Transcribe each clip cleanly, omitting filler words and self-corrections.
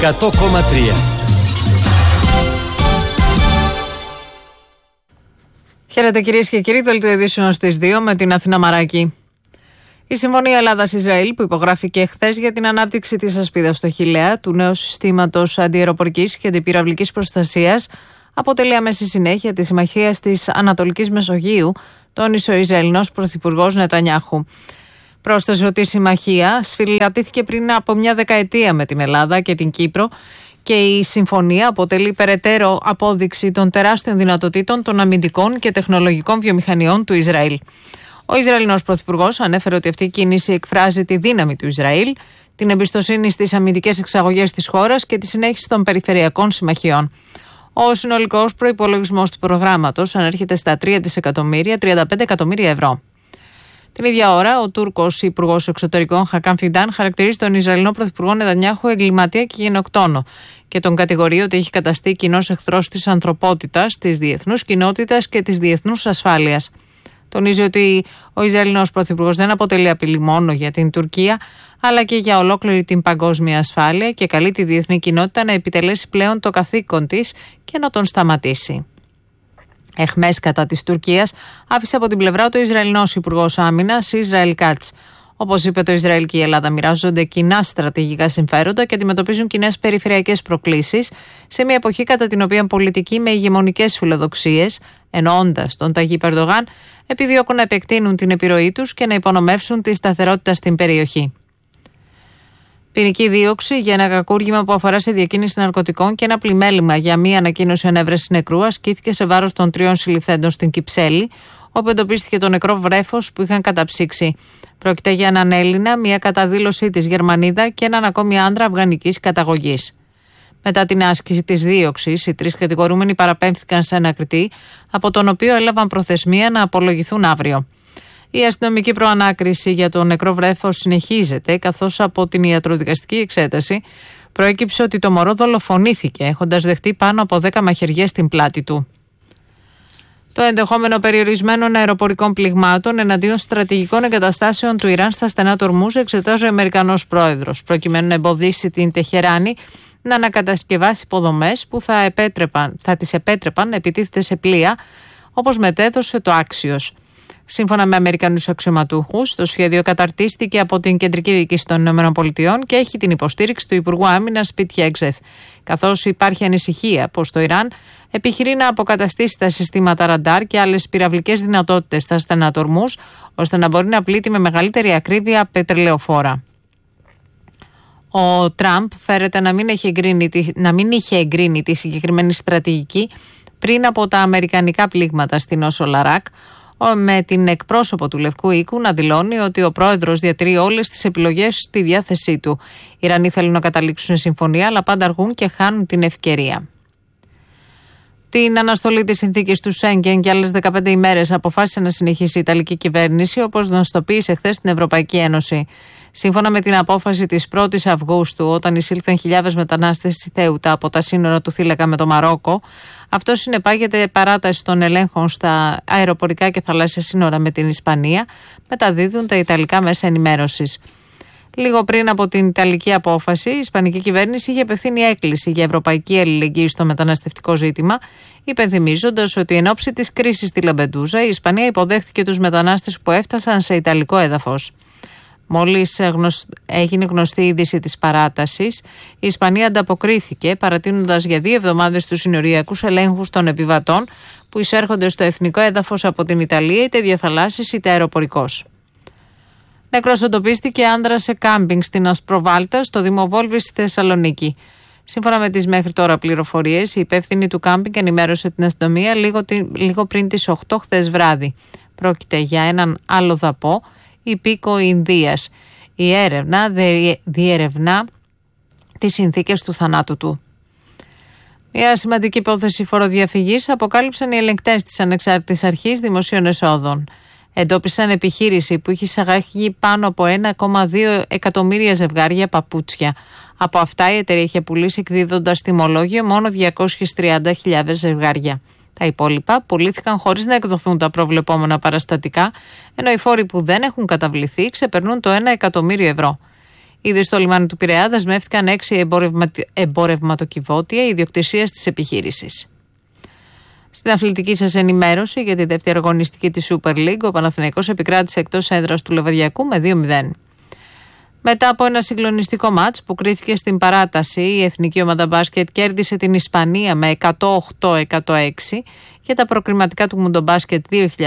100,3. Χαίρετε κυρίες και κύριοι, δελτίο ειδήσεων στις 2 με την Αθήνα Μαράκη. Η Συμφωνία Ελλάδας-Ισραήλ που υπογράφηκε χθες για την ανάπτυξη της ασπίδας στο Χιλέα, του νέου συστήματος αντιαεροπορικής και αντιπυραυλικής προστασίας, αποτελεί άμεση συνέχεια της συμμαχίας της Ανατολικής Μεσογείου, τόνισε ο Ισραηλινός Πρωθυπουργός Νετανιάχου. Πρόσθεσε ότι η συμμαχία σφυριλατήθηκε πριν από μια δεκαετία με την Ελλάδα και την Κύπρο και η συμφωνία αποτελεί περαιτέρω απόδειξη των τεράστιων δυνατοτήτων των αμυντικών και τεχνολογικών βιομηχανιών του Ισραήλ. Ο Ισραηλινός Πρωθυπουργός ανέφερε ότι αυτή η κίνηση εκφράζει τη δύναμη του Ισραήλ, την εμπιστοσύνη στις αμυντικές εξαγωγές της χώρας και τη συνέχιση των περιφερειακών συμμαχιών. Ο συνολικός προϋπολογισμός του προγράμματος ανέρχεται στα 3.035 εκατομμύρια ευρώ. Την ίδια ώρα, ο Τούρκος Υπουργός Εξωτερικών Χακάν Φιντάν χαρακτηρίζει τον Ισραηλινό Πρωθυπουργό Νετανιάχου εγκληματία και γενοκτόνο και τον κατηγορεί ότι έχει καταστεί κοινός εχθρός της ανθρωπότητας, της διεθνούς κοινότητας και της διεθνούς ασφάλειας. Τονίζει ότι ο Ισραηλινός Πρωθυπουργός δεν αποτελεί απειλή μόνο για την Τουρκία, αλλά και για ολόκληρη την παγκόσμια ασφάλεια και καλεί τη διεθνή κοινότητα να επιτελέσει πλέον το καθήκον της και να τον σταματήσει. Εχμές κατά της Τουρκίας άφησε από την πλευρά του Ισραηλινός Υπουργός Άμυνας Ισραήλ Κάτς. Όπως είπε, το Ισραήλ και η Ελλάδα μοιράζονται κοινά στρατηγικά συμφέροντα και αντιμετωπίζουν κοινές περιφερειακές προκλήσεις σε μια εποχή κατά την οποία πολιτικοί με ηγεμονικές φιλοδοξίες, εννοώντας τον Ταγίπ Ερντογάν, επιδιώκουν να επεκτείνουν την επιρροή τους και να υπονομεύσουν τη σταθερότητα στην περιοχή. Ποινική δίωξη για ένα κακούργημα που αφορά σε διακίνηση ναρκωτικών και ένα πλημέλημα για μία ανακοίνωση ανέβρεσης νεκρού ασκήθηκε σε βάρος των 3 συλληφθέντων στην Κυψέλη, όπου εντοπίστηκε το νεκρό βρέφος που είχαν καταψύξει. Πρόκειται για έναν Έλληνα, μία καταδήλωσή της Γερμανίδα και έναν ακόμη άντρα αφγανικής καταγωγής. Μετά την άσκηση της δίωξης, οι 3 κατηγορούμενοι παραπέμφθηκαν σε ανακριτή, από τον οποίο έλαβαν προθεσμία να απολογηθούν αύριο. Η αστυνομική προανάκριση για το νεκρό βρέφος συνεχίζεται, καθώς από την ιατροδικαστική εξέταση προέκυψε ότι το μωρό δολοφονήθηκε, έχοντας δεχτεί πάνω από 10 μαχαιριές στην πλάτη του. Το ενδεχόμενο περιορισμένων αεροπορικών πληγμάτων εναντίον στρατηγικών εγκαταστάσεων του Ιράν στα στενά του Ορμούζ εξετάζει ο Αμερικανός πρόεδρος, προκειμένου να εμποδίσει την Τεχεράνη να ανακατασκευάσει υποδομές που θα τις επέτρεπαν να επιτίθεται σε πλοία, όπως μετέδωσε το Axios. Σύμφωνα με Αμερικανούς αξιωματούχους, το σχέδιο καταρτίστηκε από την Κεντρική Διοίκηση των ΗΠΑ και έχει την υποστήριξη του Υπουργού Άμυνας Πιτ Χέγκσεθ, καθώς υπάρχει ανησυχία πως το Ιράν επιχειρεί να αποκαταστήσει τα συστήματα ραντάρ και άλλες πυραυλικές δυνατότητες στα στενά του Ορμούζ, ώστε να μπορεί να πλήττει με μεγαλύτερη ακρίβεια πετρελαιοφόρα. Ο Τραμπ φέρεται να μην είχε εγκρίνει τη συγκεκριμένη στρατηγική πριν από τα αμερικανικά πλήγματα στην Όσο Λαράκ, με την εκπρόσωπο του Λευκού Οίκου να δηλώνει ότι ο πρόεδρος διατηρεί όλες τις επιλογές στη διάθεσή του. Οι Ιρανοί θέλουν να καταλήξουν σε συμφωνία, αλλά πάντα αργούν και χάνουν την ευκαιρία. Την αναστολή της συνθήκης του Σέγγεν για άλλες 15 ημέρες αποφάσισε να συνεχίσει η Ιταλική κυβέρνηση, όπως γνωστοποίησε χθες στην Ευρωπαϊκή Ένωση. Σύμφωνα με την απόφαση της 1ης Αυγούστου, όταν εισήλθαν χιλιάδες μετανάστες στη Θέουτα από τα σύνορα του θύλακα με το Μαρόκο, αυτό συνεπάγεται παράταση των ελέγχων στα αεροπορικά και θαλάσσια σύνορα με την Ισπανία, μεταδίδουν τα Ιταλικά μέσα ενημέρωσης. Λίγο πριν από την Ιταλική απόφαση, η Ισπανική κυβέρνηση είχε απευθύνει έκκληση για ευρωπαϊκή αλληλεγγύη στο μεταναστευτικό ζήτημα, υπενθυμίζοντας ότι εν ώψη της κρίσης στη Λαμπεντούζα, η Ισπανία υποδέχθηκε τους μετανάστες που έφτασαν σε ιταλικό έδαφος. Μόλις έγινε γνωστή η είδηση της παράτασης, η Ισπανία ανταποκρίθηκε, παρατείνοντας για 2 εβδομάδες τους συνοριακούς ελέγχους των επιβατών που εισέρχονται στο εθνικό έδαφος από την Ιταλία, είτε διαθαλάσσης είτε αεροπορικός. Νεκρός εντοπίστηκε άνδρας σε κάμπινγκ στην Ασπροβάλτα, στο Δήμο Βόλβης στη Θεσσαλονίκη. Σύμφωνα με τις μέχρι τώρα πληροφορίες, η υπεύθυνη του κάμπινγκ ενημέρωσε την αστυνομία λίγο πριν τις 8 χθες βράδυ. Πρόκειται για έναν αλλοδαπό υπήκο Ινδίας. Η έρευνα διερευνά τις συνθήκες του θανάτου του. Μια σημαντική υπόθεση φοροδιαφυγής αποκάλυψαν οι ελεγκτές της Ανεξάρτητης Αρχής Δημοσίων Εσόδων. Εντόπισαν επιχείρηση που είχε εισαγάγει πάνω από 1,2 εκατομμύρια ζευγάρια παπούτσια. Από αυτά η εταιρεία είχε πουλήσει εκδίδοντας τιμολόγιο μόνο 230.000 ζευγάρια. Τα υπόλοιπα πουλήθηκαν χωρίς να εκδοθούν τα προβλεπόμενα παραστατικά, ενώ οι φόροι που δεν έχουν καταβληθεί ξεπερνούν το 1 εκατομμύριο ευρώ. Ήδη στο λιμάνι του Πειραιά δεσμεύτηκαν 6 εμπορευματοκιβώτια ιδιοκτησίας της επιχείρησης. Στην αθλητική σας ενημέρωση για τη δεύτερη αγωνιστική της Super League, ο Παναθηναϊκός επικράτησε εκτός έδρας του Λεβαδιακού με 2-0. Μετά από ένα συγκλονιστικό μάτς που κρίθηκε στην παράταση, η εθνική ομάδα μπάσκετ κέρδισε την Ισπανία με 108-106 για τα προκριματικά του Μουντομπάσκετ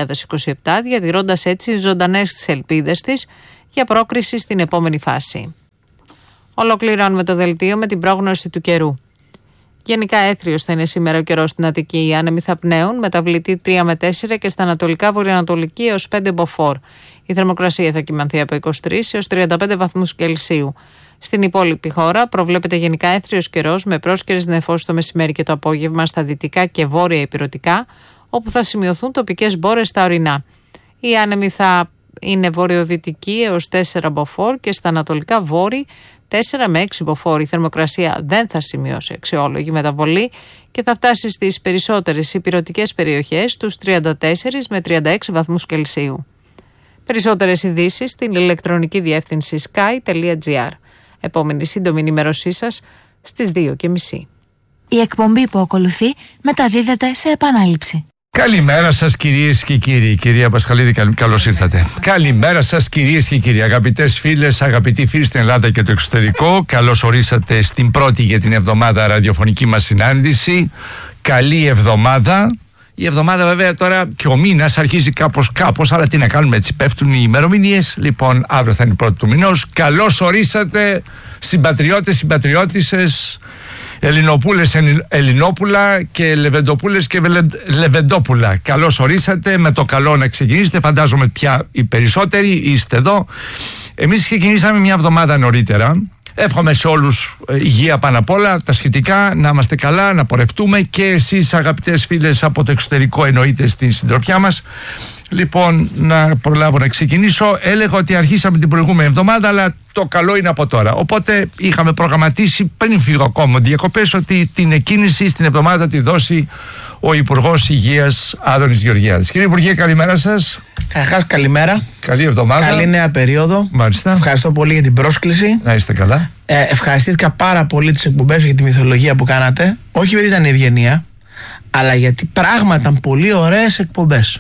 2027, διατηρώντας έτσι ζωντανές τις ελπίδες της για πρόκριση στην επόμενη φάση. Ολοκληρώνουμε το δελτίο με την πρόγνωση του καιρού. Γενικά έθριος θα είναι σήμερα ο καιρός στην Αττική. Οι άνεμοι θα πνέουν, μεταβλητή 3 με 4 και στα ανατολικά βορειοανατολική έως 5 μποφόρ. Η θερμοκρασία θα κυμανθεί από 23 έως 35 βαθμούς Κελσίου. Στην υπόλοιπη χώρα προβλέπεται γενικά έθριος καιρός με πρόσκαιρες νεφώσεις το μεσημέρι και το απόγευμα στα δυτικά και βόρεια ηπειρωτικά, όπου θα σημειωθούν τοπικές μπόρες στα ορεινά. Οι άνεμοι θα είναι βορειοδυτικοί έως 4 μποφόρ και στα ανατολικά βόρειοι 4 με 6 μποφόρ. Η θερμοκρασία δεν θα σημειώσει αξιόλογη μεταβολή και θα φτάσει στις περισσότερες ηπειρωτικές περιοχές τους 34 με 36 βαθμούς Κελσίου. Περισσότερες ειδήσεις στην ηλεκτρονική διεύθυνση sky.gr. Επόμενη σύντομη ενημέρωσή σας στις 2:30. Η εκπομπή που ακολουθεί μεταδίδεται σε επανάληψη. Καλημέρα σας κυρίες και κύριοι. Κυρία Πασχαλίδη, καλώς ήρθατε. Καλημέρα σας κυρίες και κύριοι. Αγαπητές φίλες, αγαπητοί φίλοι στην Ελλάδα και το εξωτερικό, καλώς ορίσατε στην πρώτη για την εβδομάδα ραδιοφωνική μας συνάντηση. Καλή εβδομάδα. Η εβδομάδα βέβαια τώρα και ο μήνας αρχίζει κάπως, αλλά τι να κάνουμε, έτσι πέφτουν οι ημερομηνίες. Λοιπόν, αύριο θα είναι η πρώτη του μηνός. Καλώς ορίσατε συμπατριώτες, συμπατριώτισσες, Ελληνοπούλες, Ελληνόπουλα και Λεβεντοπούλες και Λεβεντόπουλα. Καλώς ορίσατε, με το καλό να ξεκινήσετε. Φαντάζομαι πια οι περισσότεροι είστε εδώ. Εμείς ξεκινήσαμε μια εβδομάδα νωρίτερα. Εύχομαι σε όλους υγεία πάνω απ' όλα, τα σχετικά, να είμαστε καλά, να πορευτούμε και εσείς αγαπητές φίλες από το εξωτερικό εννοείται στην συντροφιά μας. Λοιπόν, να προλάβω να ξεκινήσω. Έλεγα ότι αρχίσαμε την προηγούμενη εβδομάδα, αλλά το καλό είναι από τώρα. Οπότε είχαμε προγραμματίσει πριν φύγω ακόμα διακοπές ότι την εκκίνηση στην εβδομάδα τη δώσει ο Υπουργός Υγείας Άδωνης Γεωργιάδης. Κύριε Υπουργέ, καλημέρα σας. Καταρχάς, καλημέρα. Καλή εβδομάδα. Καλή νέα περίοδο. Μάλιστα. Ευχαριστώ πολύ για την πρόσκληση. Να είστε καλά. Ευχαριστήθηκα πάρα πολύ τις εκπομπές για τη μυθολογία που κάνατε. Όχι επειδή ήταν ευγενία, αλλά γιατί πράγματι ήταν πολύ ωραίες εκπομπές.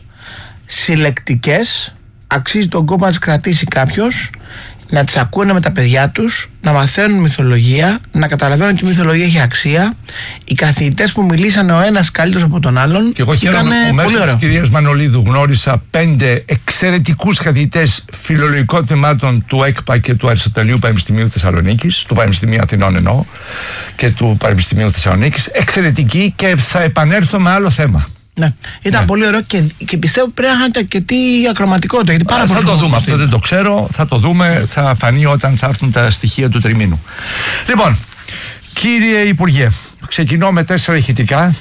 Συλλεκτικές, αξίζει τον κόπο να τις κρατήσει κάποιος, να τις ακούνε με τα παιδιά τους, να μαθαίνουν μυθολογία, να καταλαβαίνουν ότι η μυθολογία έχει αξία. Οι καθηγητές που μιλήσανε ο ένας καλύτερος από τον άλλον. Και εγώ χαίρομαι που μέσω της κυρίας Μανολίδου γνώρισα 5 εξαιρετικούς καθηγητές φιλολογικών θεμάτων του ΕΚΠΑ και του Αριστοτελείου Πανεπιστημίου Θεσσαλονίκης, του Πανεπιστημίου Αθηνών εννοώ, και του Πανεπιστημίου Θεσσαλονίκης. Εξαιρετικοί, και θα επανέλθω με άλλο θέμα. Ναι, ήταν πολύ ωραίο και πιστεύω πρέπει να είχαν και τι ακροματικότητα. Γιατί θα το δούμε, αυτό δεν το ξέρω. Θα το δούμε, θα φανεί όταν θα έρθουν τα στοιχεία του τριμήνου. Λοιπόν, κύριε Υπουργέ, ξεκινώ με 4 ηχητικά.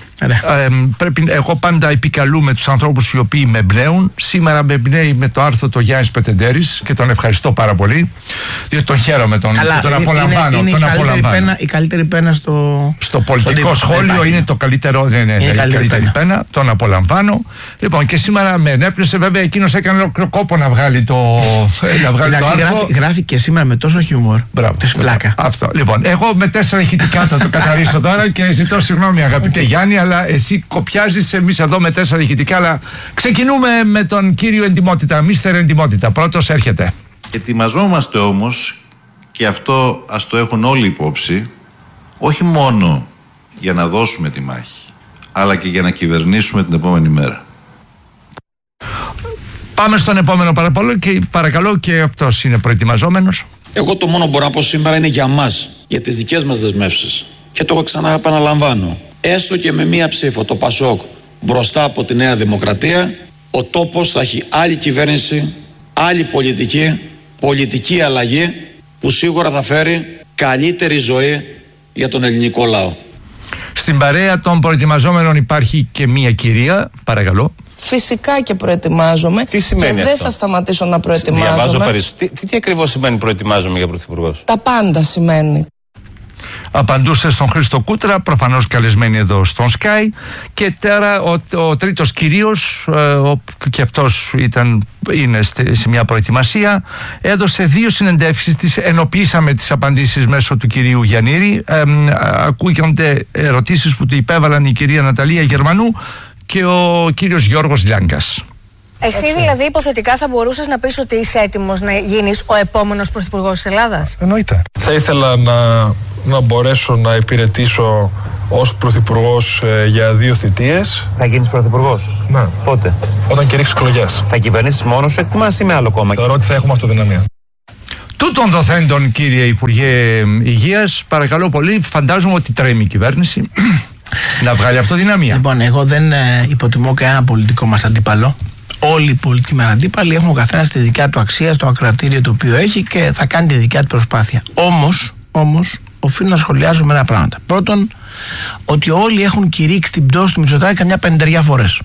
Εγώ πάντα επικαλούμε τους ανθρώπους οι οποίοι με εμπνέουν. Σήμερα με εμπνέει με το άρθρο το Γιάννης Πετεντέρης και τον ευχαριστώ πάρα πολύ, διότι τον χαίρομαι, τον απολαμβάνω. Η καλύτερη πένα στο πολιτικό σχόλιο είναι το καλύτερο. Η καλύτερη πένα, τον απολαμβάνω. Λοιπόν, και σήμερα με ενέπνευσε, βέβαια εκείνος έκανε κόπο να βγάλει το άρθρο. Γράφει και σήμερα με τόσο χιούμορ. Μπράβο. Πλάκα. Αυτό. Λοιπόν, εγώ με 4 ηχητικά θα το καθαρίσω τώρα και ζητώ συγγνώμη αγαπητέ Γιάννη, αλλά εσύ κοπιάζεις, εμείς εδώ με 4 ηχητικά. Αλλά ξεκινούμε με τον κύριο Εντιμότητα, Μίστερ Εντιμότητα. Πρώτος έρχεται. Ετοιμαζόμαστε όμως, και αυτό ας το έχουν όλοι υπόψη, όχι μόνο για να δώσουμε τη μάχη, αλλά και για να κυβερνήσουμε την επόμενη μέρα. Πάμε στον επόμενο παρακαλώ, και αυτός είναι προετοιμαζόμενος. Εγώ το μόνο που μπορώ να πω σήμερα είναι για μας, για τις δικές μας δεσμεύσεις. Και το ξαναεπαναλαμβάνω. Έστω και με μία ψήφο το ΠΑΣΟΚ μπροστά από τη Νέα Δημοκρατία, ο τόπος θα έχει άλλη κυβέρνηση, άλλη πολιτική αλλαγή που σίγουρα θα φέρει καλύτερη ζωή για τον ελληνικό λαό. Στην παρέα των προετοιμαζόμενων υπάρχει και μία κυρία, παρακαλώ. Φυσικά και προετοιμάζομαι. Τι σημαίνει και δεν θα σταματήσω να προετοιμάζομαι. Τι ακριβώς σημαίνει προετοιμάζομαι για πρωθυπουργός? Τα πάντα σημαίνει. απαντούσε στον Χρήστο Κούτρα, προφανώς καλεσμένοι εδώ στον Sky. Και τώρα ο τρίτος κυρίως, και αυτός είναι σε μια προετοιμασία, έδωσε 2 συνεντεύξεις, τις ενοποιήσαμε τις απαντήσεις μέσω του κυρίου Γιαννήρη. Ακούγονται ερωτήσεις που του υπέβαλαν η κυρία Ναταλία Γερμανού και ο κύριος Γιώργος Λιάγκας. Εσύ δηλαδή υποθετικά θα μπορούσες να πεις ότι είσαι έτοιμος να γίνεις ο επόμενος πρωθυπουργός της Ελλάδας? Εννοείται. Θα ήθελα να μπορέσω να υπηρετήσω ως πρωθυπουργός για 2 θητείες. Θα γίνεις πρωθυπουργός? Ναι. Πότε? Όταν κηρύξεις εκλογές. Θα κυβερνήσεις μόνος σου, εκτιμάς, ή με άλλο κόμμα? Θεωρώ ότι θα έχουμε αυτοδυναμία. Τούτων δοθέντων, κύριε Υπουργέ Υγείας, παρακαλώ πολύ, φαντάζομαι ότι τρέμει η κυβέρνηση να βγάλει αυτοδυναμία. Λοιπόν, εγώ δεν υποτιμώ κανένα πολιτικό μας αντίπαλο. Όλοι οι πολιτικοί μας αντίπαλοι έχουν ο καθένας τη δικιά του αξία, στο ακροατήριο το οποίο έχει και θα κάνει τη δικιά του προσπάθεια. Όμως, οφείλω να σχολιάζω με ένα πράγμα. Πρώτον, ότι όλοι έχουν κηρύξει την πτώση του Μητσοτάκη καμιά 50 φορές.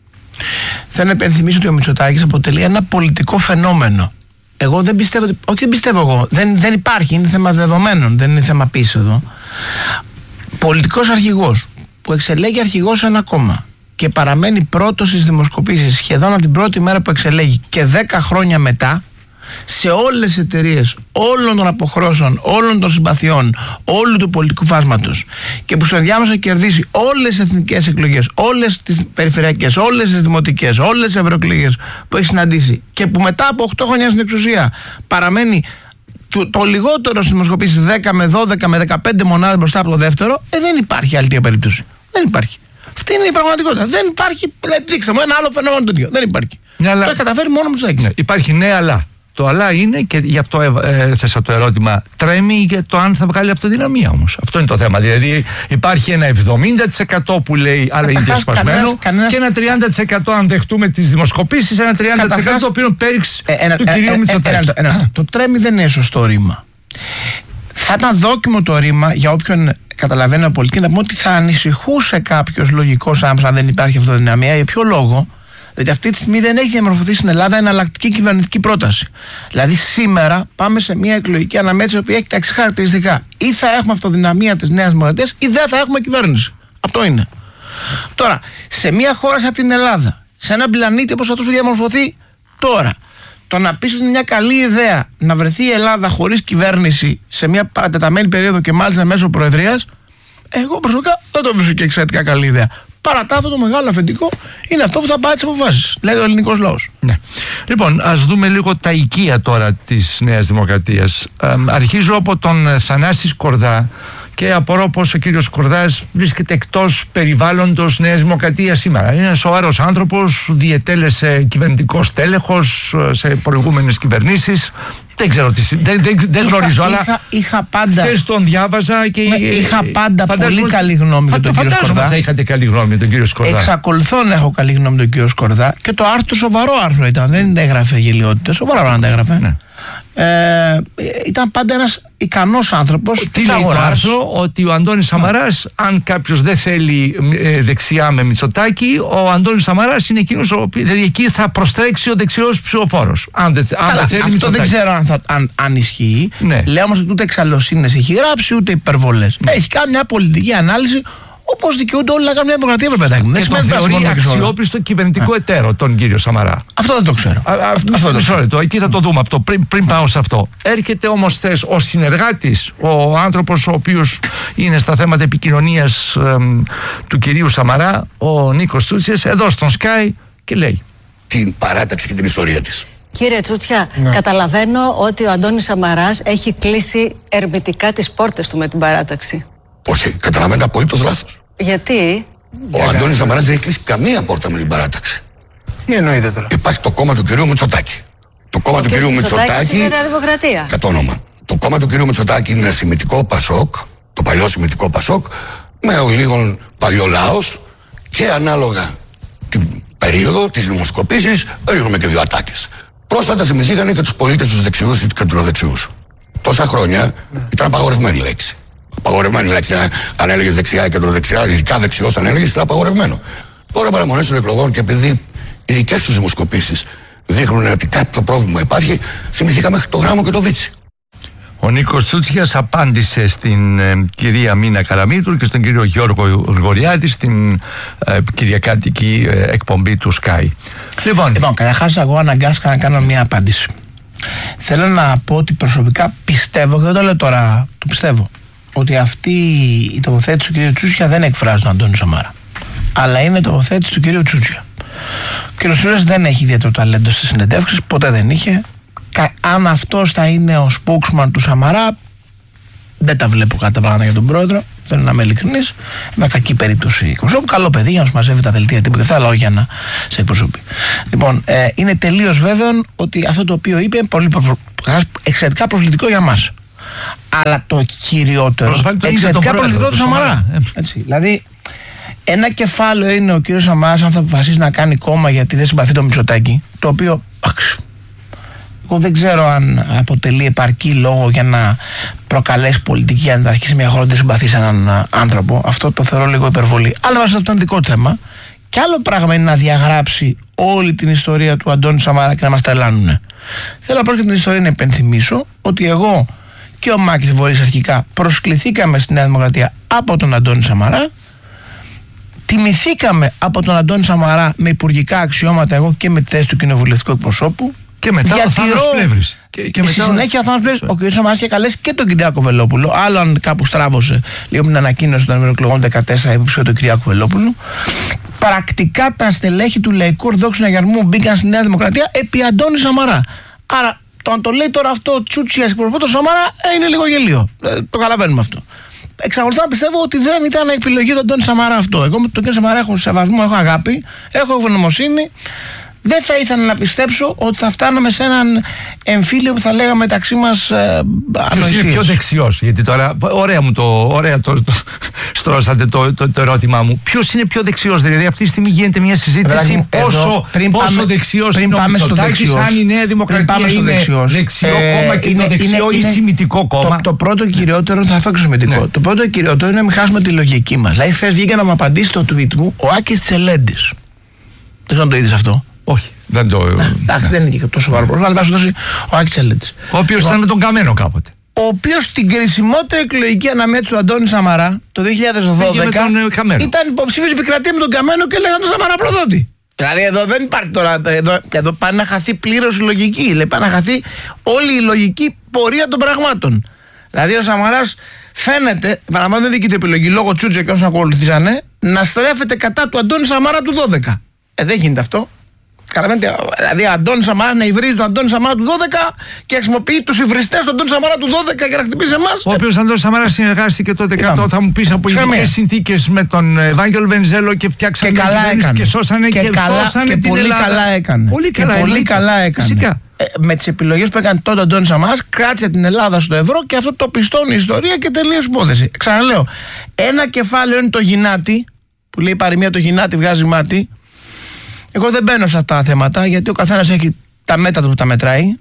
Θέλω να υπενθυμίσω ότι ο Μητσοτάκης αποτελεί ένα πολιτικό φαινόμενο. Εγώ δεν πιστεύω, όχι δεν πιστεύω εγώ, δεν υπάρχει, είναι θέμα δεδομένων, δεν είναι θέμα πίσω εδώ. Πολιτικός αρχηγός που εξελέγει αρχηγός σε ένα κόμμα και παραμένει πρώτος στις δημοσκοπήσεις σχεδόν από την πρώτη μέρα που εξελέγει και 10 χρόνια μετά, σε όλες τις εταιρείες όλων των αποχρώσεων, όλων των συμπαθειών, όλου του πολιτικού φάσματος, και που στο ενδιάμεσο κερδίσει όλες τις εθνικές εκλογές, όλες τις περιφερειακές, όλες τις δημοτικές, όλες τις ευρωεκλογές που έχει συναντήσει, και που μετά από 8 χρόνια στην εξουσία παραμένει το λιγότερο στις δημοσκοπήσεις 10 με 12 με 15 μονάδες μπροστά από το δεύτερο, δεν υπάρχει άλλη τέτοια περίπτωση. Δεν υπάρχει. Αυτή είναι η πραγματικότητα. Δεν υπάρχει. Δείξτε μου ένα άλλο φαινόμενο τέτοιο. Δεν υπάρχει. Το έχει καταφέρει μόνο μου το. Υπάρχει ναι, αλλά. Το αλλά είναι, και γι' αυτό έθεσα το ερώτημα, τρέμει για το αν θα βγάλει αυτοδυναμία όμως. Αυτό είναι το θέμα. Δηλαδή υπάρχει ένα 70% που λέει αλλά είναι διασπασμένο και ένα 30% αν δεχτούμε τις δημοσκοπήσεις, ένα 30% το οποίο πέριξε του κυρίου Μητσοτάκη. Το τρέμει δεν είναι σωστό ρήμα. Θα ήταν δόκιμο το ρήμα για όποιον καταλαβαίνει από πολιτική να πούμε ότι θα ανησυχούσε κάποιος λογικός άνθρωπος αν δεν υπάρχει αυτοδυναμία. Για ποιο λόγο? Διότι αυτή τη στιγμή δεν έχει διαμορφωθεί στην Ελλάδα εναλλακτική κυβερνητική πρόταση. Δηλαδή, σήμερα πάμε σε μια εκλογική αναμέτρηση που έχει τα εξής χαρακτηριστικά. Ή θα έχουμε αυτοδυναμία της Νέας Δημοκρατίας, ή δεν θα έχουμε κυβέρνηση. Αυτό είναι. Τώρα, σε μια χώρα σαν την Ελλάδα, σε έναν πλανήτη όπως αυτός που διαμορφωθεί τώρα, το να πεις ότι είναι μια καλή ιδέα να βρεθεί η Ελλάδα χωρίς κυβέρνηση σε μια παρατεταμένη περίοδο και μάλιστα μέσω προεδρίας, εγώ προσωπικά δεν το βρίσκω και εξαιρετικά καλή ιδέα. Παρά τα, αυτό το μεγάλο αφεντικό είναι αυτό που θα πάρει τις αποφάσεις, λέει ο ελληνικός λαός. Ναι. Λοιπόν, ας δούμε λίγο τα οικεία τώρα της Νέας Δημοκρατίας. Αρχίζω από τον Θανάση Σκορδά και απορώ πως ο κύριος Σκορδάς βρίσκεται εκτός περιβάλλοντος Νέας Δημοκρατίας σήμερα. Είναι ένας σοβαρός άνθρωπος, διετέλεσε κυβερνητικός τέλεχος σε προηγούμενες κυβερνήσεις. Δεν ξέρω τι. Δεν γνωρίζω, αλλά. Είχα πάντα. Χθες τον διάβαζα και. Είχα πάντα πολύ καλή γνώμη για τον κύριο Σκορδά. Θα είχατε καλή γνώμη για τον κύριο Σκορδά. Εξακολουθώ να έχω καλή γνώμη για τον κύριο Σκορδά και το άρθρο σοβαρό άρθρο ήταν. Δεν έγραφε γελιότητες. Σοβαρά πράγματα έγραφε. Ναι. Ήταν πάντα ένας ικανός άνθρωπος. Τι λέει το άρθρο? Ότι ο Αντώνης Σαμαράς, αν κάποιος δεν θέλει δεξιά με Μητσοτάκη, ο Αντώνης Σαμαράς είναι εκείνος ο οποίος, δηλαδή εκεί θα προστρέξει ο δεξιός ψηφοφόρος. Αν δεν θέλει αυτό Μητσοτάκη. Δεν ξέρω αν ισχύει. Ναι. Λέω όμως ότι ούτε εξαλλοσύνες έχει γράψει ούτε υπερβολές. Έχει κάνει μια πολιτική ανάλυση. Όπως δικαιούνται όλοι να κάνουν μια δημοκρατία, βέβαια, παιδάκι μου. Δεν σημαίνει ότι θεωρεί αξιόπιστο κυβερνητικό εταίρο τον κύριο Σαμαρά. Αυτό δεν το ξέρω. Μισό λεπτό, εκεί θα το δούμε αυτό. Πριν πάω σε αυτό. Έρχεται όμως χθες ο συνεργάτης, ο άνθρωπος ο οποίος είναι στα θέματα επικοινωνίας του κυρίου Σαμαρά, ο Νίκος Τσούτσιας, εδώ στον Sky και λέει την παράταξη και την ιστορία της. Κύριε Τσούτσια, καταλαβαίνω ότι ο Αντώνης Σαμαράς έχει κλείσει ερμητικά τις πόρτες του με την παράταξη. Όχι, καταλαβαίνετε απολύτως λάθος. Γιατί? Ο Αντώνης Σαμαράς δεν έχει κλείσει καμία πόρτα με την παράταξη. Τι εννοείτε τώρα? Υπάρχει το κόμμα του κυρίου Μητσοτάκη. Το κόμμα του κυρίου Μητσοτάκη είναι Νέα Δημοκρατία. Κατ' όνομα. Το κόμμα του κυρίου Μητσοτάκη είναι ένα σημητικό Πασόκ, το παλιό σημητικό Πασόκ, με ο λίγων παλιολάος και ανάλογα την περίοδο της δημοσκοπήσης ρίχνουμε και 2 ατάκες. Πρόσφατα θυμηθήκανε και τους πολίτες τους δεξιούς ή τους κεντροδεξιούς. Τόσα χρόνια ήταν απαγορευμένη λέξη. Απαγορευμένη λέξη. Αν έλεγε δεξιά ή κεντροδεξιά, ειδικά δεξιός, αν έλεγε, ήταν απαγορευμένο. Τώρα παραμονές των εκλογών και επειδή οι δικές τους δημοσκοπήσεις δείχνουν ότι κάποιο πρόβλημα υπάρχει, θυμηθήκαμε το Γράμμο και το Βίτσι. Ο Νίκος Τσούτσιας απάντησε στην κυρία Μίνα Καραμήτρου και στον κύριο Γιώργο Γρηγοριάδη στην κυριακάτικη εκπομπή του Sky. Λοιπόν, καταρχάς εγώ αναγκάστηκα να κάνω μια απάντηση. Θέλω να πω ότι προσωπικά πιστεύω, και δεν το λέω τώρα, το πιστεύω, ότι αυτή η τοποθέτηση του κυρίου Τσούτσια δεν εκφράζει τον Αντώνη Σαμάρα, αλλά είναι η τοποθέτηση του κυρίου Τσούτσια. Ο κύριος Τσούτσιας δεν έχει ιδιαίτερο ταλέντο στις συνεντεύξεις, ποτέ δεν είχε. Αν αυτός θα είναι ο spokesman του Σαμαρά, δεν τα βλέπω κάτι τα πράγματα για τον πρόεδρο. Θέλω να είμαι ειλικρινής. Με κακή περίπτωση εκπροσώπου. Καλό παιδί για να σου μαζεύει τα δελτία τύπου και αυτά, αλλά όχι για να σε εκπροσωπεί. Λοιπόν, είναι τελείως βέβαιο ότι αυτό το οποίο είπε είναι εξαιρετικά προσβλητικό για μας. Αλλά το κυριότερο. Εξαιρετικά προσβλητικό του Σαμαρά. Έτσι, δηλαδή, ένα κεφάλαιο είναι ο κύριος Σαμαράς αν θα αποφασίσει να κάνει κόμμα γιατί δεν συμπαθεί το Μητσοτάκη. Το οποίο. Εγώ δεν ξέρω αν αποτελεί επαρκή λόγο για να προκαλέσει πολιτική αν θα αρχίσει μια χώρα να συμπαθεί σε έναν άνθρωπο. Αυτό το θεωρώ λίγο υπερβολή. Αλλά αυτό είναι δικό του θέμα. Και άλλο πράγμα είναι να διαγράψει όλη την ιστορία του Αντώνη Σαμαρά και να μας τρελάνουνε. Θέλω απλώς για την ιστορία να υπενθυμίσω ότι εγώ και ο Μάκης Βορής αρχικά προσκληθήκαμε στη Νέα Δημοκρατία από τον Αντώνη Σαμαρά. Τιμηθήκαμε από τον Αντώνη Σαμαρά με υπουργικά αξιώματα, εγώ και με τη θέση του κοινοβουλευτικού εκπροσώπου. Και μετά ο Θάνος Πλεύρης. Και στη συνέχεια ο Θάνος Πλεύρης, ο κ. Σαμαράς είχε καλέσει και τον Κυριάκο Βελόπουλο. Άλλο αν κάπου στράβωσε λίγο με την ανακοίνωση των ευρωεκλογών 14 υποψήφιο του Κυριάκου Βελόπουλου. Πρακτικά τα στελέχη του Λαϊκού Ορθόδοξου Συναγερμού μπήκαν στη Νέα Δημοκρατία επί Αντώνη Σαμαρά. Άρα το αν το λέει τώρα αυτό ο Τσούτσιας εκπροσωπό του Σαμαρά είναι λίγο γελίο. Το καταλαβαίνουμε αυτό. Εξακολουθώ να πιστεύω ότι δεν ήταν επιλογή του Αντώνη Σαμαρά αυτό. Εγώ με τον κ. Σαμαρά έχω σεβασμό, έχω αγάπη, έχω ευγνωμοσύνη. Δεν θα ήθελα να πιστέψω ότι θα φτάνουμε σε έναν εμφύλιο που θα λέγαμε μεταξύ μας ανοησίες. Ποιος είναι πιο δεξιός? Γιατί τώρα ωραία στρώσατε το ερώτημά μου. Ποιος είναι πιο δεξιός? Δηλαδή αυτή τη στιγμή γίνεται μια συζήτηση πόσο δεξιός είναι ο Μητσοτάκης, αν η Νέα Δημοκρατία είναι δεξιό κόμμα και το δεξιό ή σημιτικό κόμμα. Το πρώτο κυριότερο, θα έρθω και σημιτικό. Το πρώτο κυριότερο είναι να μην χάσουμε τη λογική μας. Δηλαδή χθες βγήκε να μου απαντήσει το tweet μου ο Άκης Τσελέντης. Δεν ξέρω αν το είδες αυτό. Όχι, δεν το. Εντάξει, δεν είναι και τόσο σοβαρό πρόβλημα. Αλλά πάση ο Άκης Τσελέντης. Ο οποίος ήταν με τον Καμένο κάποτε. Ο οποίος στην κρισιμότερη εκλογική αναμέτρηση του Αντώνη Σαμαρά το 2012 ήταν υποψήφιος επικρατεία με τον Καμένο και λέγανε τον Σαμαρά προδότη. Δηλαδή εδώ δεν υπάρχει τώρα. Εδώ πάει να χαθεί πλήρως η λογική. Πάει να χαθεί όλη η λογική πορεία των πραγμάτων. Δηλαδή ο Σαμαράς φαίνεται, παραμονή δεν δική του επιλογή λόγω Τσούτσια και όσων ακολουθήσανε, να στρέφεται κατά του Αντώνη Σαμαρά του 12. Δεν γίνεται αυτό. Δηλαδή, ο Αντώνης Σαμαράς να υβρίζει τον Αντώνη Σαμαρά του 12 και χρησιμοποιεί τους υβριστές του Αντώνη Σαμαρά του 12 για να χτυπήσει εμάς. Ο οποίος Αντώνης Σαμαράς συνεργάστηκε τότε κάτω, θα μου πεις, από ειδικές συνθήκες με τον Ευάγγελο Βενιζέλο και φτιάξανε την κυβέρνηση και σώσανε την Ελλάδα. Πολύ καλά έκανε. Φυσικά. Με τις επιλογές που έκανε τότε ο Αντώνης Σαμαράς, κράτησε την Ελλάδα στο ευρώ και αυτό το πιστώνει η ιστορία και τελείως υπόθεση. Ξαναλέω, ένα κεφάλαιο είναι το γυνάτι, που λέει η παροιμία το γυνάτι βγάζει μάτι. Εγώ δεν μπαίνω σε αυτά τα θέματα γιατί ο καθένας έχει τα μέτρα του που τα μετράει.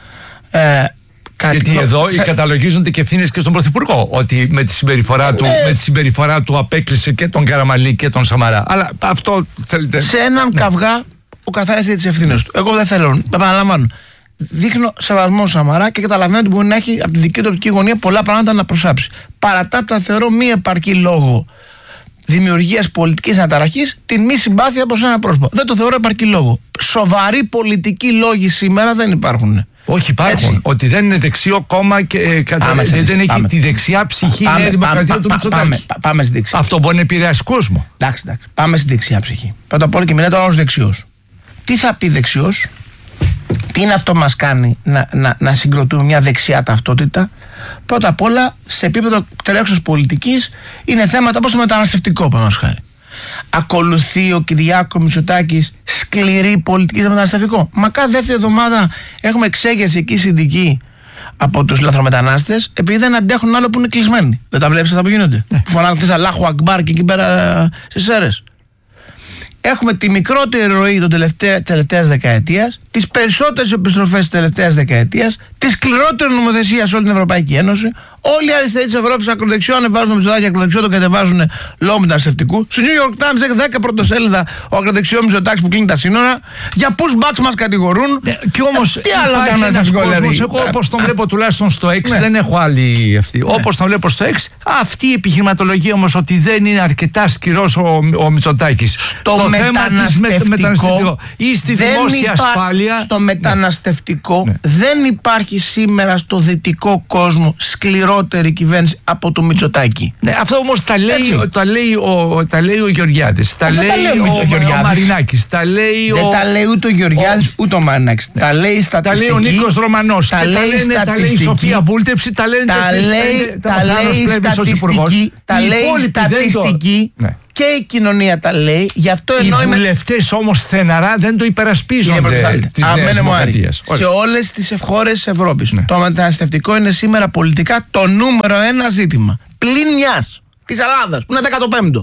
Γιατί εδώ καταλογίζονται και ευθύνες και στον Πρωθυπουργό ότι με τη συμπεριφορά του απέκλεισε και τον Καραμανλή και τον Σαμαρά. Αλλά αυτό θέλετε. Σε έναν καυγά ο καθένας έχει τις ευθύνες του. Εγώ δεν θέλω. Επαναλαμβάνω. Δείχνω σεβασμό Σαμαρά και καταλαβαίνω ότι μπορεί να έχει από τη δική του οπτική γωνία πολλά πράγματα να προσάψει. Παρατά τα θεωρώ μη επαρκή λόγο δημιουργίας πολιτικής αναταραχής την μη συμπάθεια προς ένα πρόσωπο. Δεν το θεωρώ επαρκή λόγο. Σοβαροί πολιτικοί λόγοι σήμερα δεν υπάρχουν. Όχι, υπάρχουν. Έτσι. Ότι δεν είναι δεξιό κόμμα και δεν έχει τη δεξιά ψυχή η Νέα Δημοκρατία του Μητσοτάκη. Πάμε στη δεξιά. Αυτό μπορεί να επηρεάσει κόσμο. Εντάξει. Πάμε στη δεξιά ψυχή. Πρώτα απ' όλα και μιλάτε ως δεξιός. Τι θα πει δεξιός, τι είναι αυτό που μας κάνει να συγκροτούμε μια δεξιά ταυτότητα? Πρώτα απ' όλα, σε επίπεδο τρέχουσας πολιτικής, είναι θέματα όπως το μεταναστευτικό, παραδείγματος χάρη. Ακολουθεί ο Κυριάκο Μητσοτάκης σκληρή πολιτική στο μεταναστευτικό? Μα κάθε δεύτερη εβδομάδα έχουμε εξέγερση εκεί συνδική από τους λαθρομετανάστες επειδή δεν αντέχουν άλλο που είναι κλεισμένοι. Δεν τα βλέπεις αυτά που γίνονται? Που φωνάζουν χθες Αλάχου Ακμπάρ και εκεί πέρα στις αίρες. Έχουμε τη μικρότερη ροή των τελευταίας δεκαετίας τις περισσότερες επιστροφές της τελευταίας δεκαετίας, τη σκληρότερη νομοθεσία σε όλη την Ευρωπαϊκή Ένωση. Όλοι οι αριστεροί της Ευρώπης ακροδεξιό ανεβάζουν το Μητσοτάκη, ακροδεξιό το κατεβάζουν λόγω μεταναστευτικού. Στο New York Times έχει 10 πρωτοσέλιδα ο ακροδεξιό Μητσοτάκης που κλείνει τα σύνορα. Για pushbacks μας κατηγορούν. Και όμως τι άλλο κάνουν να σχολιάζει. Εγώ όπως τον βλέπω τουλάχιστον στο X, δεν έχω άλλη αυτή. Όπως τον βλέπω στο X, αυτή η επιχειρηματολογία όμως ότι δεν είναι αρκετά σκληρός ο Μητσοτάκης. Στο μεταναστευτικό ή στη δημόσια ασφάλεια. Στο μεταναστευτικό δεν υπάρχει σήμερα στο δυτικό κόσμο σκληρότερη κυβέρνηση από το Μητσοτάκη. Ναι, αυτό όμως τα λέει ο Γεωργιάδης, τα λέει ο Μαρινάκης, δεν τα λέει ούτε ο Γεωργιάδης ούτε ο Μαρινάκης. Τα λέει η στατιστική. Τα λέει ο Νίκος Ρωμανός. Τα λέει η Σοφία Βούλτεψη. Τα λέει η στατιστική. Και η κοινωνία τα λέει. Γι' αυτό οι βουλευτές όμως στεναρά δεν το υπερασπίζονται της Νέας Δημοκρατίας. Σε όλες τις χώρες της Ευρώπης το μεταναστευτικό είναι σήμερα πολιτικά το νούμερο 1 ζήτημα. Πλην μιας της Ελλάδας που είναι 15ο.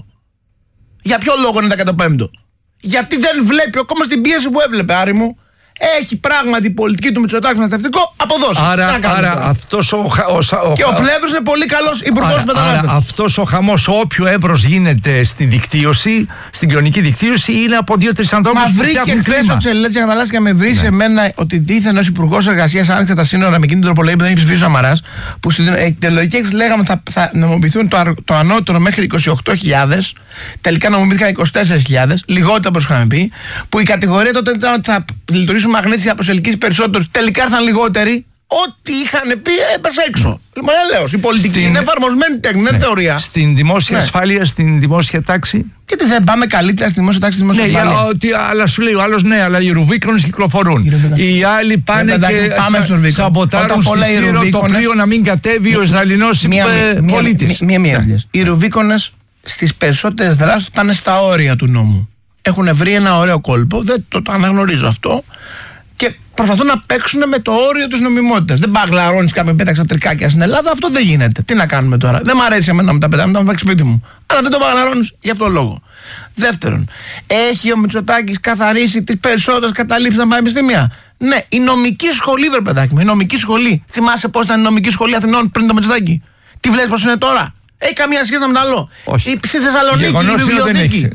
Για ποιο λόγο είναι 15ο? Γιατί δεν βλέπει ακόμα στην πίεση που έβλεπε, Άρη μου. Έχει πράγματι η πολιτική του Μητσοτάκη μεταναστευτικό αποδώσει. Άρα αυτός και ο Πλεύρος είναι πολύ καλός υπουργός μετανάστευσης. Άρα αυτός ο χαμός, όποιο εύρος γίνεται στην δικτύωση, στην κοινωνική δικτύωση, είναι από 2-3 ανθρώπους που φτιάχνουν κλίμα. Μα βρήκε χθες ο Τσελέτης για να αλλάξει και με βρει σε μένα ότι δίθεν ως υπουργός εργασίας άνοιξε τα σύνορα με εκείνη την τροπολογία που δεν έχει ψηφίσει ο Σαμαράς, που στην τελογική έκθεση λέγαμε θα νομιμοποιηθούν το ανώτερο μέχρι 28.000, τελικά νομιμοποιήθηκαν 24.000, λιγότερο όπως είχαμε πει, που η κατηγορία τότε ήταν ότι θα λειτουργήσουν μαγνήτης για προσελκύσει περισσότερους. Τελικά ήρθαν λιγότεροι. Ό,τι είχαν πει έπεσε έξω. Λοιπόν, λέω, η πολιτική είναι εφαρμοσμένη τέχνη, δεν θεωρία. Στην δημόσια ασφάλεια, στην δημόσια τάξη. Γιατί δεν πάμε καλύτερα στη δημόσια τάξη, στη δημόσια ασφάλεια. Αλλά σου λέει ο άλλος, αλλά οι Ρουβίκονες κυκλοφορούν. Οι άλλοι πάνε και σαμποτάρουν στη Σύρο το πλοίο να μην κατέβει ο Ισραηλινός πολίτης. Οι Ρουβίκονες στις περισσότερες δράσεις πάνε στα όρια του νόμου. Έχουν βρει ένα ωραίο κόλπο, δεν το αναγνωρίζω αυτό, και προσπαθούν να παίξουν με το όριο της νομιμότητας. Δεν παγλαρώνεις κάποιον πέταξα τρικάκια στην Ελλάδα, αυτό δεν γίνεται. Τι να κάνουμε τώρα? Δεν μ' αρέσει εμένα να μου τα πετάμε, να μου παίξει σπίτι μου. Αλλά δεν το παγλαρώνεις γι' αυτό λόγο. Δεύτερον, έχει ο Μητσοτάκης καθαρίσει τις περισσότερες καταλήψεις στα πανεπιστήμια? Ναι, η νομική σχολή, βρε παιδάκι μου, η νομική σχολή. Θυμάσαι πώς ήταν η νομική σχολή Αθηνών πριν το Μητσοτάκη? Τι βλέπεις πώς είναι τώρα? Έχει καμία σχέση με το άλλο? Όχι. Στη Θεσσαλονίκη η βιβλιοθήκη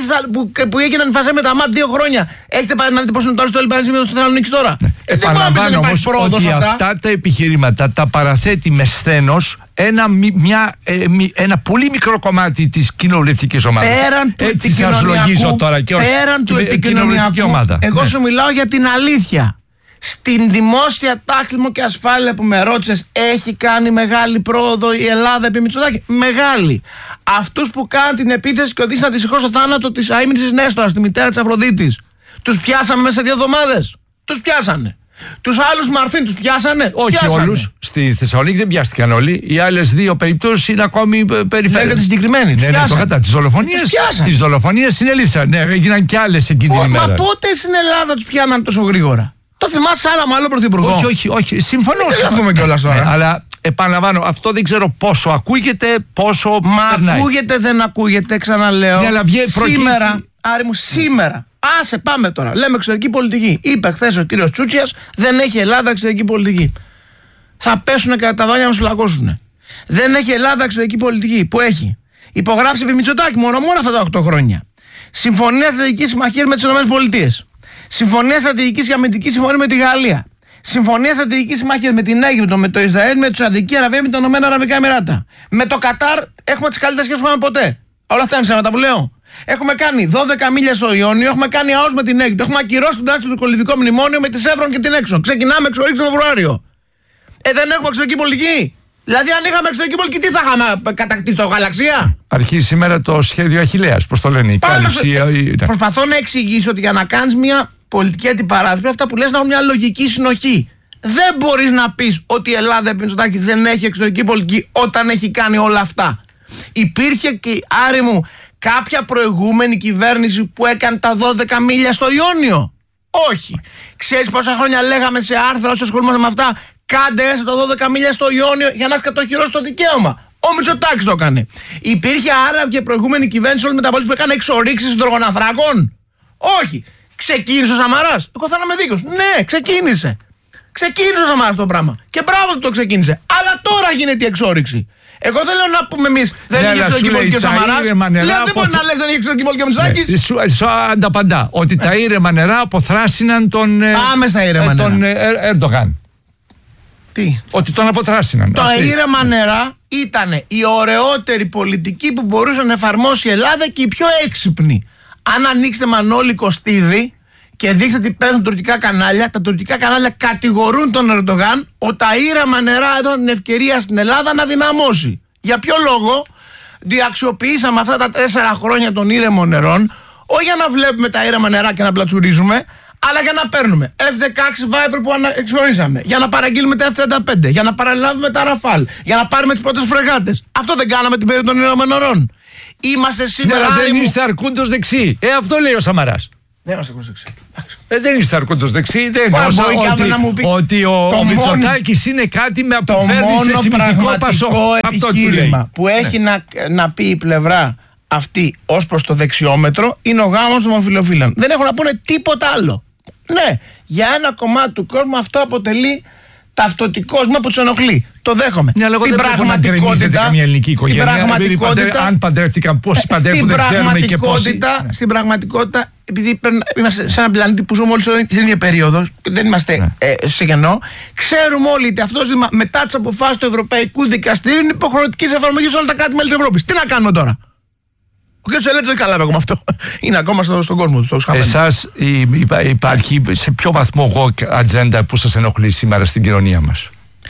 που έγιναν φασέ με τα ΜΑΤ 2 χρόνια. Έχετε πάει να δείτε πώς είναι τώρα στο Πανεπιστήμιο στη Θεσσαλονίκη τώρα? Επαναλαμβάνω όμως ότι αυτά τα επιχειρήματα τα παραθέτει με σθένος ένα πολύ μικρό κομμάτι της κοινοβουλευτικής ομάδας. Έτσι σας λογίζω τώρα και ως κοινοβουλευτική ομάδα. Εγώ σου μιλάω για την αλήθεια. Στην δημόσια τάξη και ασφάλεια που με ρώτησες, έχει κάνει μεγάλη πρόοδο η Ελλάδα επί Μητσοτάκη? Μεγάλη. Αυτούς που κάνουν την επίθεση και οδήγησαν δυστυχώς στο θάνατο της αείμνησης Νέστορας, τη μητέρα της Αφροδίτης, τους πιάσαμε μέσα σε 2 εβδομάδες? Τους πιάσανε. Τους άλλους Μαρφίν τους πιάσανε? Όχι πιάσανε. Όλους. Στη Θεσσαλονίκη δεν πιάστηκαν όλοι. Οι άλλες 2 περιπτώσεις είναι ακόμη περιφέρειες. Λέγεται συγκεκριμένη. Ναι, το κατά. Τις δολοφονίες συνελήφθησαν. Ναι, έγιναν κι άλλες εκείνη την ημέρα. Μα πότε στην Ελλάδα τους πιάναν τόσο γρήγορα? Το θυμάσαι άλλα με άλλο πρωθυπουργό? Όχι. Συμφωνώ. Δεν θα κιόλας τώρα. Ναι, αλλά επαναλαμβάνω, αυτό δεν ξέρω πόσο ακούγεται, πόσο. Μα περνάει. Ακούγεται, δεν ακούγεται, ξαναλέω. Ναι, αλλά σήμερα, Άρη μου, σήμερα. Άσε, πάμε τώρα. Λέμε εξωτερική πολιτική. Είπε χθες ο κύριος Τσούτσιας, δεν έχει Ελλάδα εξωτερική πολιτική. Θα πέσουν κατά τα δόντια να σου λαγώσουν. Δεν έχει Ελλάδα εξωτερική πολιτική που έχει υπογράψει επί Μητσοτάκη μόνο αυτά τα 8 χρόνια. Συμφωνία στρατηγικής συμμαχίας με τις ΗΠΑ. Συμφωνία στρατηγικής και αμυντική συμφωνία με τη Γαλλία. Συμφωνία στρατηγικής συμμαχίας με την Αίγυπτο, με το Ισραήλ, με τη Σαουδική Αραβία, με τα Ηνωμένα Αραβικά Εμιράτα. Με το Κατάρ έχουμε τις καλύτερες σχέσεις που είχαμε ποτέ. Όλα αυτά είναι ψέματα που λέω. Έχουμε κάνει 12 μίλια στο Ιόνιο, έχουμε κάνει ΑΟΣ με την Αίγυπτο, έχουμε ακυρώσει τον τάκτο του κολυβικό μνημόνιο με τη Σεύρον και την Έξον. Ξεκινάμε εξορίξη το Φεβρουάριο. Δεν έχουμε εξωτερική πολιτική. Δηλαδή, αν είχαμε εξωτερική πολιτική, τι θα είχαμε κατακτήσει το γαλαξία? Αρχίζει σήμερα το σχέδιο Αχιλλέας, πώς το λένε, η κάλυψη. Προσπαθώ να εξηγήσω ότι για να κάνεις μια πολιτική αντιπαράθεση, αυτά που λες να έχουν μια λογική συνοχή. Δεν μπορείς να πεις ότι η Ελλάδα επί Μητσοτάκη δεν έχει εξωτερική πολιτική όταν έχει κάνει όλα αυτά. Υπήρχε και, Άρη μου, κάποια προηγούμενη κυβέρνηση που έκανε τα 12 μίλια στο Ιόνιο? Όχι. Ξέρεις πόσα χρόνια λέγαμε σε άρθρα όσοι ασχολούμαστε με αυτά? Κάντε έστω το 12 μίλια στο Ιόνιο για να κατοχυρώσει το δικαίωμα. Ο Μητσοτάκης το έκανε. Υπήρχε άρα και προηγούμενη κυβέρνηση όλη με τα πόλη που έκανε εξορίξεις των τρογοναθράκων? Όχι. Ξεκίνησε ο Σαμαράς. Εγώ θα είμαι δίκαιος. Ναι, ξεκίνησε. Ξεκίνησε ο Σαμαράς το πράγμα. Και μπράβο που το ξεκίνησε. Αλλά τώρα γίνεται η εξόρυξη. Εγώ δεν λέω να πούμε εμείς δεν είχε εξωτερική πολιτική ο Σαμαράς. Λέω δεν μπορεί να λες δεν είχε εξωτερική πολιτική ο Μητσοτάκης. Σου ανταπαντά ότι τα ήρεμα νερά αποθράσιναν τον Ερντογάν. Τι? Ότι τον αποθράσιναν. Τα ήρεμα νερά ήταν η ωραιότερη πολιτική που μπορούσε να εφαρμόσει η Ελλάδα και η πιο έξυπνη. Αν ανοίξετε Μανώλη Κωστίδη και δείξτε τι παίρνουν τουρκικά κανάλια, τα τουρκικά κανάλια κατηγορούν τον Ερντογάν ότι τα ήρεμα νερά έδωσαν την ευκαιρία στην Ελλάδα να δυναμώσει. Για ποιο λόγο? Διαξιοποιήσαμε αυτά τα 4 χρόνια των ήρεμων νερών, όχι για να βλέπουμε τα ήρεμα νερά και να πλατσουρίζουμε, αλλά για να παίρνουμε F-16 Viper που εξοργήσαμε, για να παραγγείλουμε τα F-35, για να παραλάβουμε τα Rafale, για να πάρουμε τις πρώτες φρεγάτες. Αυτό δεν κάναμε την περίοδο των ήρεμων νερών? Είμαστε σήμερα. Δεν είστε αρκούντος δεξί. Αυτό λέει ο Σαμαράς. Δεν είμαστε αρκούντος δεξί. Δεν είστε αρκούντος δεξί. Δεν ότι ο Μητσοτάκης είναι κάτι που φέρνει σε σημαντικό πασό. Αυτό επιχείρημα που έχει να πει η πλευρά αυτή ως προς το δεξιόμετρο είναι ο γάμος των ομοφυλοφίλων. Δεν έχουν να πούνε τίποτα άλλο. Ναι, για ένα κομμάτι του κόσμου αυτό αποτελεί ταυτοτικό ζήτημα που τους ενοχλεί. Το δέχομαι. Ναι, στην πραγματικότητα, καμία ελληνική οικογένεια. Αν παντρεύτηκαν, πόσοι παντρεύουν, δεν ξέρουμε και πόσοι. Στην πραγματικότητα, επειδή είμαστε σε έναν πλανήτη που ζούμε όλοι στην ίδια περίοδο, δεν είμαστε σε κενό, ξέρουμε όλοι ότι αυτό το ζήτημα μετά τις αποφάσεις του Ευρωπαϊκού Δικαστηρίου είναι υποχρεωτική εφαρμογή σε όλα τα κράτη-μέλη της Ευρώπης. Τι να κάνουμε τώρα? Ο κ. Σελέτης δεν καταλάβει ακόμα αυτό. Είναι ακόμα στον κόσμο του. Εσάς υπάρχει σε ποιο βαθμό woke ατζέντα που σας ενοχλεί σήμερα στην κοινωνία μας?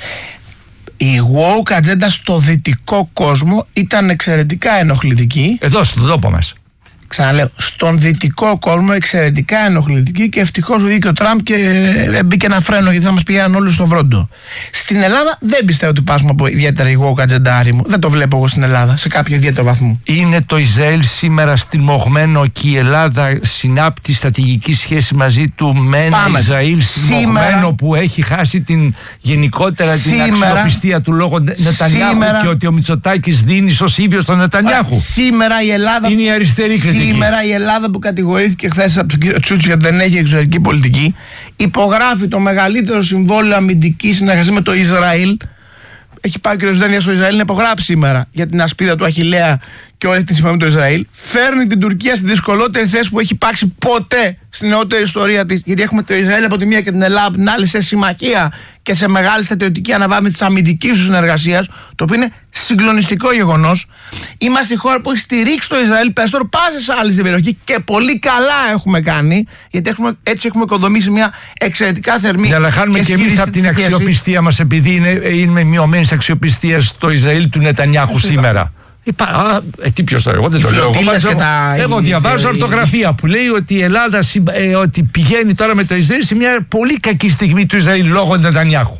Η woke ατζέντα στο δυτικό κόσμο ήταν εξαιρετικά ενοχλητική. Εδώ στον τόπο μας. Ξαναλέω, στον δυτικό κόσμο εξαιρετικά ενοχλητική και ευτυχώς βγήκε ο Τραμπ και μπήκε ένα φρένο γιατί θα μας πηγαίνουν όλους στον βρόντο. Στην Ελλάδα δεν πιστεύω ότι πάσουμε από ιδιαίτερα η woke ατζεντάρι μου. Δεν το βλέπω εγώ στην Ελλάδα σε κάποιο ιδιαίτερο βαθμό. Είναι το Ισραήλ σήμερα στιμωγμένο και η Ελλάδα συνάπτει στρατηγική σχέση μαζί του με ένα Ισραήλ στιμωγμένο που έχει χάσει την γενικότερα την αξιοπιστία του λόγω Νετανιάχου και ότι ο Μητσοτάκης δίνει ως ίδιο στον Νετανιάχου. Σήμερα η Ελλάδα. Είναι η αριστερή κριτική. Σήμερα η Ελλάδα που κατηγορήθηκε χθες από τον κύριο Τσούτσι γιατί δεν έχει εξωτερική πολιτική, υπογράφει το μεγαλύτερο συμβόλαιο αμυντικής συνεργασίας με το Ισραήλ. Έχει πάει ο κ. Δένδιας στο Ισραήλ να υπογράψει σήμερα για την ασπίδα του Αχιλλέα και όλη την συμφωνία με το Ισραήλ. Φέρνει την Τουρκία στη δυσκολότερη θέση που έχει υπάρξει ποτέ στην νεότερη ιστορία της. Γιατί έχουμε το Ισραήλ από τη μία και την Ελλάδα από την άλλη σε συμμαχία και σε μεγάλη στρατιωτική αναβάθμιση της αμυντικής του συνεργασίας, το οποίο είναι συγκλονιστικό γεγονός. Είμαστε η χώρα που έχει στηρίξει το Ισραήλ περισσότερο πάσες άλλες στην περιοχή και πολύ καλά έχουμε κάνει, γιατί έτσι έχουμε οικοδομήσει μια εξαιρετικά θερμή. Ναι, αλλά χάνουμε και εμείς από την αξιοπιστία μας, επειδή είναι μειωμένη αξιοπιστία στο Ισραήλ του Νετανιάχου σήμερα. Τι ποιος τώρα, εγώ δεν το λέω. Εγώ διαβάζω ορθογραφία που λέει ότι η Ελλάδα ότι πηγαίνει τώρα με το Ισραήλ σε μια πολύ κακή στιγμή του Ισραήλ λόγω Νετανιάχου.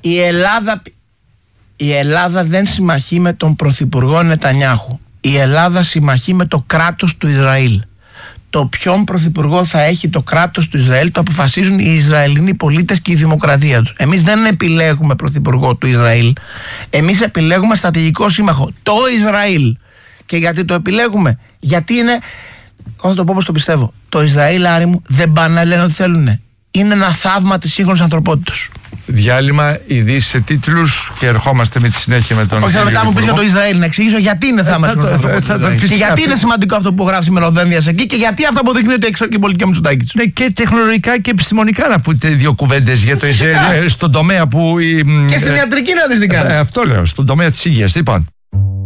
Η Ελλάδα δεν συμμαχεί με τον πρωθυπουργό Νετανιάχου. Η Ελλάδα συμμαχεί με το κράτος του Ισραήλ. Το ποιον πρωθυπουργό θα έχει το κράτος του Ισραήλ το αποφασίζουν οι Ισραηλινοί πολίτες και η δημοκρατία τους. Εμείς δεν επιλέγουμε πρωθυπουργό του Ισραήλ. Εμείς επιλέγουμε στρατηγικό σύμμαχο, το Ισραήλ. Και γιατί το επιλέγουμε? Γιατί είναι, εγώ θα το πω όπως το πιστεύω, το Ισραήλ, Άρη μου, δεν πάνε να λένε ότι θέλουν. Είναι ένα θαύμα της σύγχρονης ανθρωπότητας. Διάλειμμα, ειδήσεις σε τίτλους και ερχόμαστε με τη συνέχεια με τον. Όχι, θα μετά μου πεις για το Ισραήλ, να εξηγήσω γιατί είναι θαύμα της ανθρωπότητας. Και γιατί είναι σημαντικό αυτό που γράφει σήμερα ο Δένδιας εκεί και γιατί αυτό αποδεικνύει ότι εξωτερική πολιτική Μητσοτάκης. Ναι, και τεχνολογικά και επιστημονικά να πείτε δύο κουβέντες για το Ισραήλ στον τομέα που. Και στην ιατρική να δεις τι κάνει. Αυτό λέω, στον τομέα της υγείας. Λοιπόν.